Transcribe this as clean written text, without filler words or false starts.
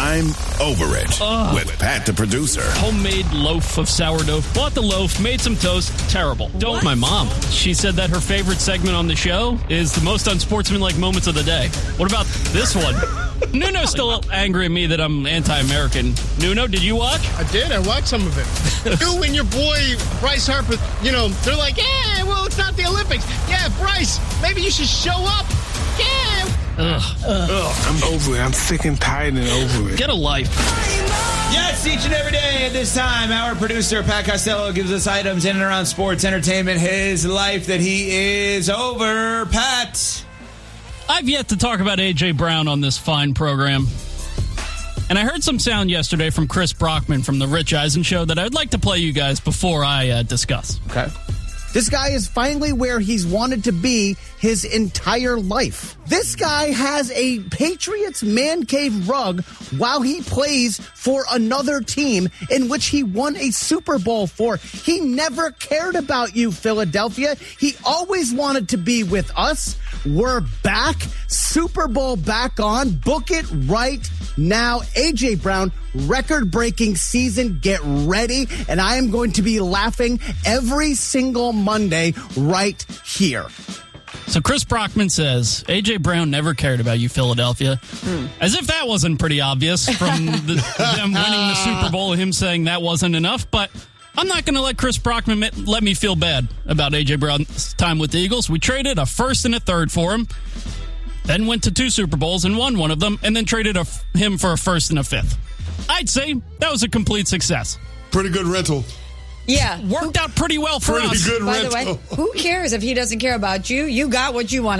I'm Over It with Pat the producer. Homemade loaf of sourdough. Bought the loaf, made some toast. Terrible. Don't. My mom. She said that her favorite segment on the show is the most unsportsmanlike moments of the day. What about this one? Nuno's still angry at me that I'm anti-American. Nuno, did you watch? I did. I watched some of it. You and your boy, Bryce Harper, they're like, yeah, well, it's not the Olympics. Yeah, Bryce, maybe you should show up. Yeah. I'm over it. I'm sick and tired and over it. Get a life. Yes, each and every day at this time, our producer, Pat Costello, gives us items in and around sports, entertainment, his life that he is over. Pat. I've yet to talk about A.J. Brown on this fine program. And I heard some sound yesterday from Chris Brockman from The Rich Eisen Show that I'd like to play you guys before I discuss. Okay. This guy is finally where he's wanted to be his entire life. This guy has a Patriots man cave rug while he plays for another team in which he won a Super Bowl for. He never cared about you, Philadelphia. He always wanted to be with us. We're back. Super Bowl back on. Book it right now. A.J. Brown, record-breaking season. Get ready. And I am going to be laughing every single Monday right here. So Chris Brockman says, A.J. Brown never cared about you, Philadelphia. As if that wasn't pretty obvious from them winning the Super Bowl, him saying that wasn't enough. But I'm not going to let Chris Brockman let me feel bad about A.J. Brown's time with the Eagles. We traded a first and a third for him, then went to 2 Super Bowls and won one of them, and then traded him for a first and a fifth. I'd say that was a complete success. Pretty good rental. Yeah. Worked out pretty well for us. Pretty good By rental. the way, who cares if he doesn't care about you? You got what you wanted.